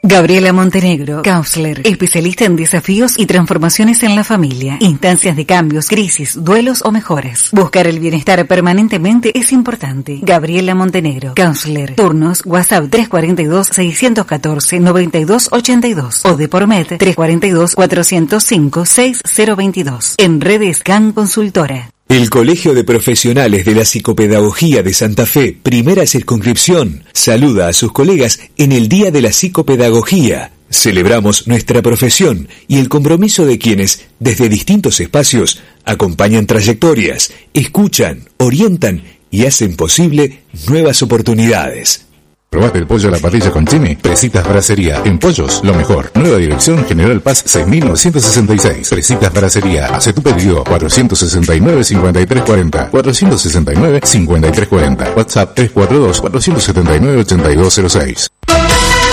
Gabriela Montenegro, counselor, especialista en desafíos y transformaciones en la familia, instancias de cambios, crisis, duelos o mejoras. Buscar el bienestar permanentemente es importante. Gabriela Montenegro, counselor. Turnos WhatsApp 342-614-9282 o de por Met 342-405-6022. En redes CAN Consultora. El Colegio de Profesionales de la Psicopedagogía de Santa Fe, primera circunscripción, saluda a sus colegas en el Día de la Psicopedagogía. Celebramos nuestra profesión y el compromiso de quienes, desde distintos espacios, acompañan trayectorias, escuchan, orientan y hacen posible nuevas oportunidades. ¿Probaste el pollo a la parrilla con Chimi? Presitas Bracería. En pollos, lo mejor. Nueva dirección, General Paz 6966. Presitas Bracería. Hace tu pedido 469-5340. 469-5340. WhatsApp 342-479-8206.